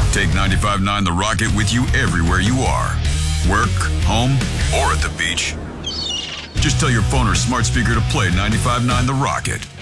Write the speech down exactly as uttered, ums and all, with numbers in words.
Take ninety-five point nine The Rocket with you everywhere you are. Work, home, or at the beach. Just tell your phone or smart speaker to play ninety-five point nine The Rocket.